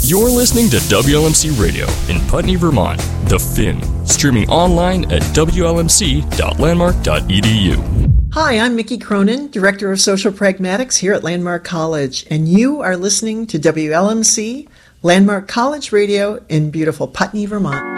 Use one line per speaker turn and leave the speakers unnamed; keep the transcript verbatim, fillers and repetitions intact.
You're listening to W L M C Radio in Putney, Vermont, The Fin, streaming online at W L M C dot landmark dot E D U.
Hi, I'm Mickey Cronin, Director of Social Pragmatics here at Landmark College, and you are listening to W L M C, Landmark College Radio in beautiful Putney, Vermont.